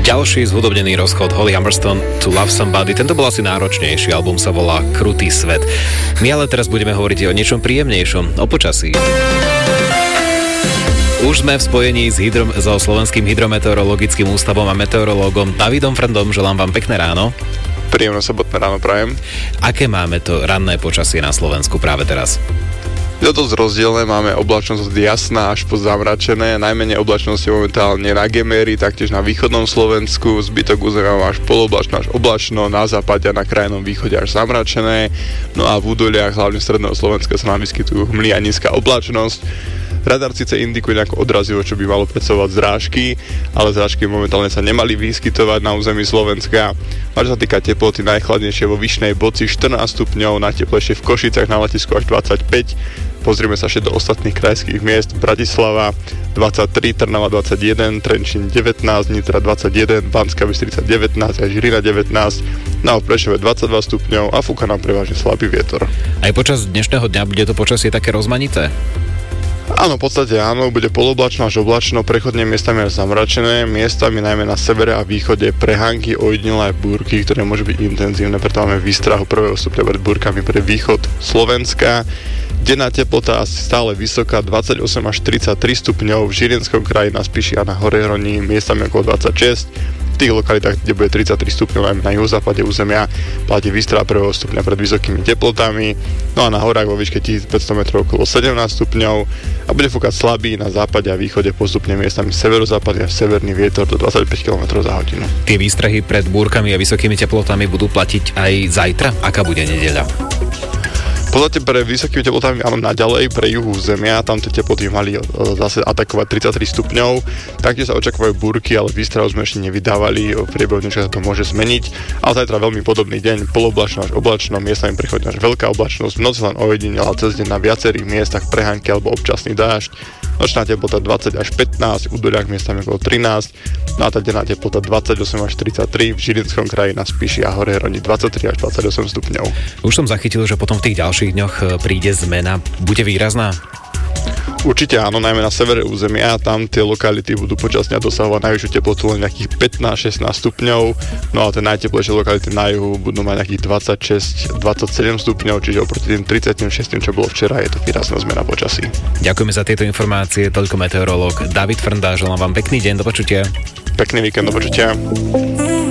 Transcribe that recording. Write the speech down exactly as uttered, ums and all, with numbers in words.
Ďalší zhudobnený rozchod Holly Humberstone To Love Somebody. Tento bol asi náročnejší, album sa volá Krutý svet. My ale teraz budeme hovoriť o niečom príjemnejšom, o počasí. Už sme v spojení s hydrom, so Slovenským hydrometeorologickým ústavom a meteorológom Davidom Frndom. Želám vám pekné ráno. Príjemné sobotné ráno prajem. Aké máme to ranné počasie na Slovensku práve teraz? Je to dosť rozdielne, máme oblačnosť jasná až po zamračené, najmenej oblačnosti momentálne na Geméri, taktiež na východnom Slovensku, zbytok územia až poloblačno až oblačno, na západe a na krajnom východe až zamračené, no a v údoliach hlavne stredného Slovenska sa nám vyskytujú hmly a nízka oblačnosť. Radar síce indikuje nejako odrazivo, čo by malo predstavovať zrážky, ale zrážky momentálne sa nemali vyskytovať na území Slovenska. A čo sa týka teploty, najchladnejšie vo Vyšnej Boci štrnásť stupňov, najteplejšie v Košicách na letisku až dvadsaťpäť. Pozrieme sa ešte do ostatných krajských miest. Bratislava dvadsaťtri, Trnava dvadsaťjeden, Trenčín devätnásť, Nitra dvadsaťjeden, Banská Bystrica devätnásť a Žilina devätnásť, na v Prešove dvadsaťdva stupňov a fúka nám prevažne slabý vietor. Aj počas dnešného dňa bude to počasie také rozmanité? Áno, v podstate áno, bude poloblačno až oblačno, prechodne miestami až zamračené, miestami najmä na severe a východe prehánky, ojedinelé búrky, ktoré môžu byť intenzívne, preto máme výstrahu prvého stupňa pred búrkami pre východ Slovenska. Denná teplota asi stále vysoká, dvadsaťosem až tridsaťtri stupňov, v Žilinskom kraji na Spiši a na Horehroní miestami okolo dvadsaťšesť. V tých lokalitách, kde bude tridsaťtri stupňov, najmä na juhozápade územia, platí výstraha prvého stupňa pred vysokými teplotami, no a na horách vo výške tisícpäťsto metrov okolo sedemnásť stupňov a bude fúkať slabý na západe a východe postupne miestami severozápadný až severný vietor do dvadsaťpäť kilometrov za hodinu. Tie výstrahy pred búrkami a vysokými teplotami budú platiť aj zajtra? Aká bude nedeľa? V podstate pre vysokými teplotami áno naďalej, pre juhu zemia, tam tie teploty mali zase atakovať tridsaťtri stupňov, taktiež sa očakávajú búrky, ale výstrahu sme ešte nevydávali, v priebehu dňa sa to môže zmeniť, ale zajtra veľmi podobný deň, poloblačno až oblačno, miestami prechodne až veľká oblačnosť, v noci len ojedinela, cez deň na viacerých miestach prehánky alebo občasný dážď, nočná teplota dvadsať až pätnásť, v údoliach miestami okolo trinásť, no a tá denná teplota dvadsaťosem až tridsaťtri, v Žilinskom kraji na Spiši a Horehroní dvadsaťtri až dvadsaťosem stupňov. Už som zachytil, že potom v tých ďalších dňoch príde zmena. Bude výrazná? Určite áno, najmä na severe územia, tam tie lokality budú počas dňa dosahovať najvyššiu teplotu len nejakých pätnásť šestnásť stupňov, no a tie najteplejšie lokality na juhu budú mať nejakých dvadsaťšesť dvadsaťsedem stupňov, čiže oproti tým tridsaťšesť, čo bolo včera, je to výrazná zmena počasí. Ďakujeme za tieto informácie, toľko meteorológ David Frnda, želám vám pekný deň, do počutia. Pekný víkend, do počutia.